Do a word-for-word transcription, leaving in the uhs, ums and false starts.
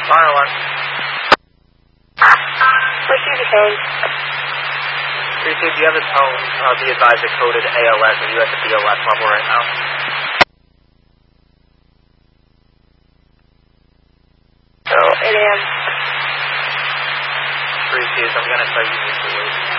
Fire alarm. Receive the code. Receive, do you have a tone? Uh, be advised it coded A L S. Are you at the B L S level right now? So, eight A M Receive, I'm going to tell you to wait.